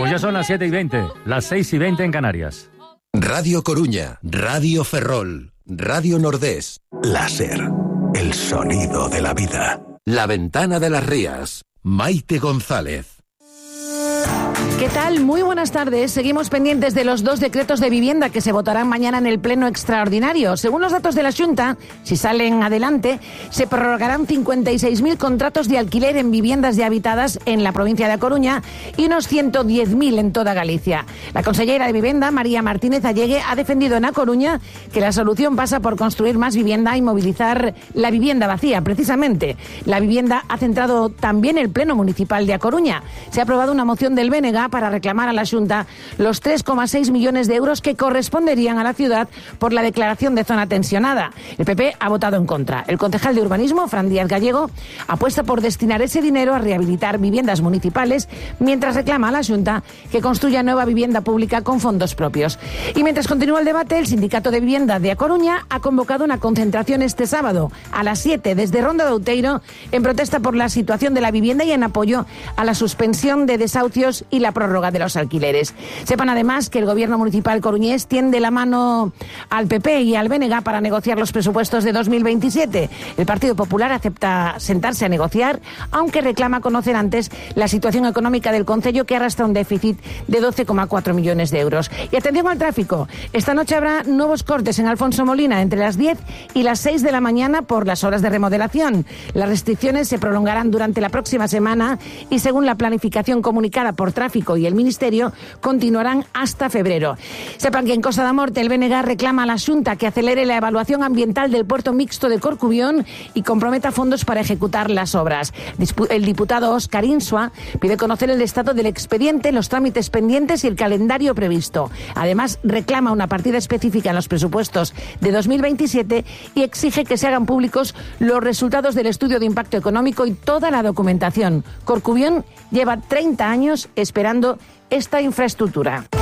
Pues ya son las 7:20, las 6:20 en Canarias. Radio Coruña, Radio Ferrol, Radio Nordés. Láser, el sonido de la vida. La Ventana de las Rías, Maite González. ¿Qué tal? Muy buenas tardes. Seguimos pendientes de los 2 decretos de vivienda que se votarán mañana en el Pleno Extraordinario. Según los datos de la Xunta, si salen adelante, se prorrogarán 56.000 contratos de alquiler en viviendas ya habitadas en la provincia de A Coruña y unos 110.000 en toda Galicia. La consellera de Vivienda, María Martínez Allegue, ha defendido en A Coruña que la solución pasa por construir más vivienda y movilizar la vivienda vacía. Precisamente, la vivienda ha centrado también el Pleno Municipal de A Coruña. Se ha aprobado una moción del BNG para reclamar a la Xunta los 3,6 millones de euros que corresponderían a la ciudad por la declaración de zona tensionada. El PP ha votado en contra. El concejal de Urbanismo, Fran Díaz Gallego, apuesta por destinar ese dinero a rehabilitar viviendas municipales, mientras reclama a la Xunta que construya nueva vivienda pública con fondos propios. Y mientras continúa el debate, el Sindicato de Vivienda de A Coruña ha convocado una concentración este sábado a las 7 desde Ronda de Outeiro en protesta por la situación de la vivienda y en apoyo a la suspensión de desahucios y la prórroga de los alquileres. Sepan además que el gobierno municipal coruñés tiende la mano al PP y al BNG para negociar los presupuestos de 2027. El Partido Popular acepta sentarse a negociar, aunque reclama conocer antes la situación económica del concello, que arrastra un déficit de 12,4 millones de euros. Y atención al tráfico. Esta noche habrá nuevos cortes en Alfonso Molina entre las 10 y las 6 de la mañana por las horas de remodelación. Las restricciones se prolongarán durante la próxima semana y, según la planificación comunicada por Tráfico y el Ministerio, continuarán hasta febrero. Sepan que en Costa da Morte el BNG reclama a la Xunta que acelere la evaluación ambiental del puerto mixto de Corcubión y comprometa fondos para ejecutar las obras. El diputado Óscar Insua pide conocer el estado del expediente, los trámites pendientes y el calendario previsto. Además, reclama una partida específica en los presupuestos de 2027 y exige que se hagan públicos los resultados del estudio de impacto económico y toda la documentación. Corcubión lleva 30 años esperando esta infraestructura.